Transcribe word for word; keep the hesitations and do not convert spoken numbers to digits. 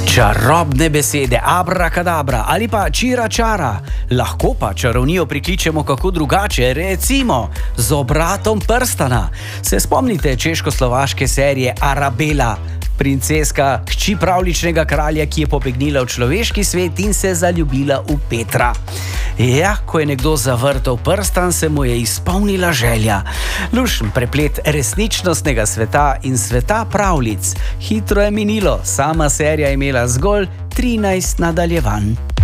Čarobne besede, abrakadabra ali pa čira čara. Lahko pa čarovnijo prikličemo kako drugače, recimo z obratom prstana. Se spomnite češko-slovaške serije Arabela, princeska hči pravličnega kralja, ki je pobegnila v človeški svet in se zaljubila v Petra. Ja, ko je nekdo zavrtel prstan, se mu je izpolnila želja. Lušen preplet resničnostnega sveta in sveta pravljic. Hitro je minilo, sama serija je imela zgolj trinajst nadaljevanj.